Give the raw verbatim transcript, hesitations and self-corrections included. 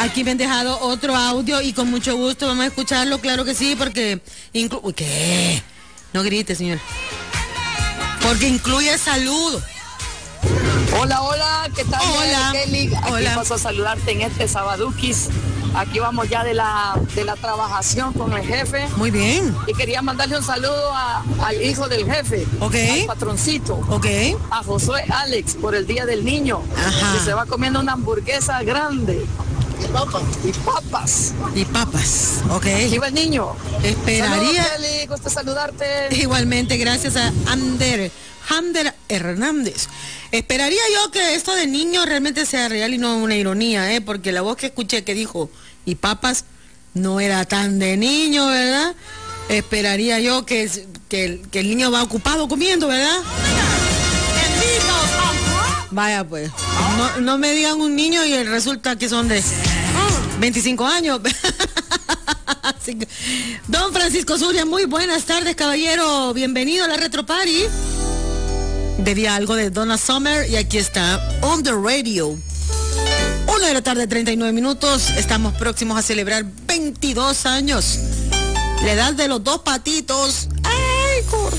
Aquí me han dejado otro audio y con mucho gusto vamos a escucharlo, claro que sí, porque incluye... ¿Qué? No grite, señor. Porque incluye saludo. Hola, hola, ¿qué tal? Hola. Kelly? Aquí Hola. paso a saludarte en este Sabaduquis. Aquí vamos ya de la, de la trabajación con el jefe. Muy bien. Y quería mandarle un saludo a, al hijo del jefe, Ok. al patroncito, Ok. a Josué Alex por el Día del Niño. Ajá. Que se va comiendo una hamburguesa grande. Y papas. Y papas. Y papas. Ok. Aquí va el niño. Esperaría. Saludos, Kelly, gusto saludarte. Igualmente, gracias a Ander, Ander Hernández. Esperaría yo que esto de niño realmente sea real y no una ironía, ¿eh? Porque la voz que escuché que dijo, y papas, no era tan de niño, ¿verdad? Esperaría yo que, que, el, que el niño va ocupado comiendo, ¿verdad? Vaya pues, no, no me digan un niño y resulta que son de veinticinco años. Así que, don Francisco Zuria, muy buenas tardes, caballero. Bienvenido a la Retro Party. Debía algo de Donna Summer y aquí está On the Radio. Una de la tarde, treinta y nueve minutos. Estamos próximos a celebrar veintidós años. La edad de los dos patitos. ¡Ay, cor!